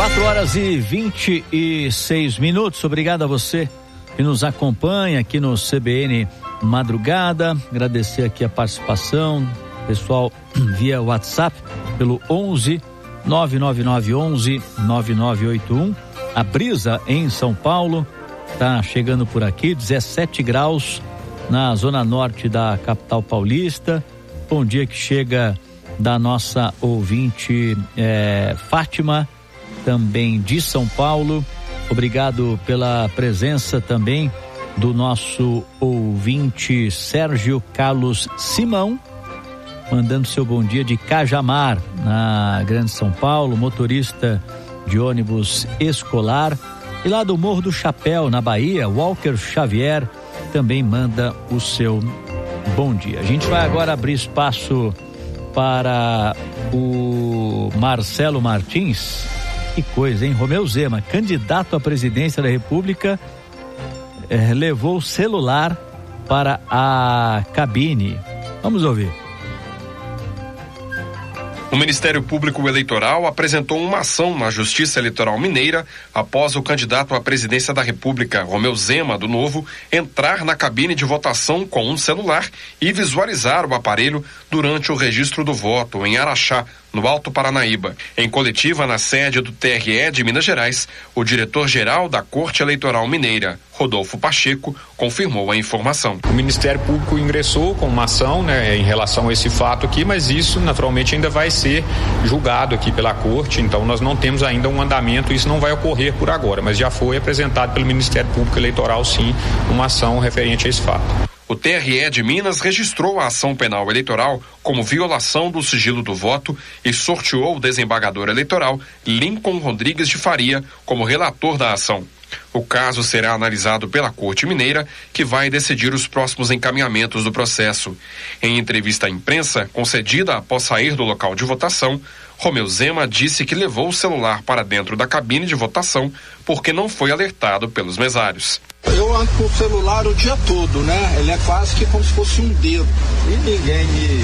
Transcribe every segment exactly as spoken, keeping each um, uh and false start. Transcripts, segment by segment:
quatro horas e vinte e seis minutos. Obrigado a você que nos acompanha aqui no C B N Madrugada. Agradecer aqui a participação, pessoal, via WhatsApp, pelo onze nove nove nove onze nove nove oito um. A brisa em São Paulo tá chegando por aqui, dezessete graus na zona norte da capital paulista. Bom dia que chega da nossa ouvinte é, Fátima, também de São Paulo. Obrigado pela presença também do nosso ouvinte Sérgio Carlos Simão, mandando seu bom dia de Cajamar, na Grande São Paulo, motorista de ônibus escolar. E lá do Morro do Chapéu, na Bahia, Walker Xavier também manda o seu bom dia. A gente vai agora abrir espaço para o Marcelo Martins. Que coisa, hein? Romeu Zema, candidato à presidência da República, eh, levou o celular para a cabine. Vamos ouvir. O Ministério Público Eleitoral apresentou uma ação na Justiça Eleitoral Mineira após o candidato à presidência da República, Romeu Zema, do Novo, entrar na cabine de votação com um celular e visualizar o aparelho durante o registro do voto em Araxá, no Alto Paranaíba. Em coletiva na sede do T R E de Minas Gerais, o diretor-geral da Corte Eleitoral Mineira, Rodolfo Pacheco, confirmou a informação. O Ministério Público ingressou com uma ação, né, em relação a esse fato aqui, mas isso naturalmente ainda vai ser julgado aqui pela Corte, então nós não temos ainda um andamento, isso não vai ocorrer por agora, mas já foi apresentado pelo Ministério Público Eleitoral, sim, uma ação referente a esse fato. O T R E de Minas registrou a ação penal eleitoral como violação do sigilo do voto e sorteou o desembargador eleitoral Lincoln Rodrigues de Faria como relator da ação. O caso será analisado pela Corte Mineira, que vai decidir os próximos encaminhamentos do processo. Em entrevista à imprensa, concedida após sair do local de votação, Romeu Zema disse que levou o celular para dentro da cabine de votação porque não foi alertado pelos mesários. Eu ando com o celular o dia todo, né? Ele é quase que como se fosse um dedo. E ninguém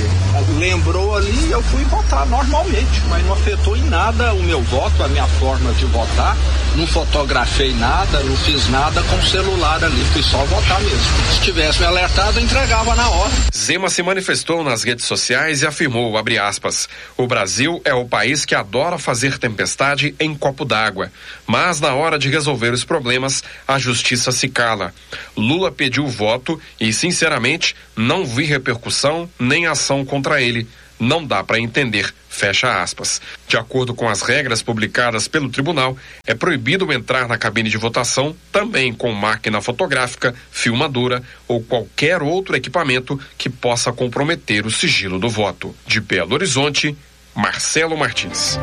me lembrou ali e eu fui votar normalmente, mas não afetou em nada o meu voto, a minha forma de votar. Não fotografei nada, não fiz nada com o celular ali, fui só votar mesmo. Se tivesse me alertado, eu entregava na hora. Zema se manifestou nas redes sociais e afirmou, abre aspas, o Brasil é o país que adora fazer tempestade em copo d'água, mas na hora de resolver os problemas, a justiça se cala. Lula pediu voto e, sinceramente, não vi repercussão nem ação contra ele. Não dá para entender, fecha aspas. De acordo com as regras publicadas pelo tribunal, é proibido entrar na cabine de votação também com máquina fotográfica, filmadora ou qualquer outro equipamento que possa comprometer o sigilo do voto. De Belo Horizonte, Marcelo Martins.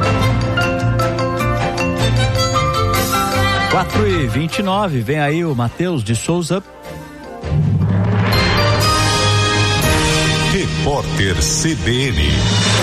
quatro e vinte e nove, vem aí o Matheus de Souza. Repórter C B N.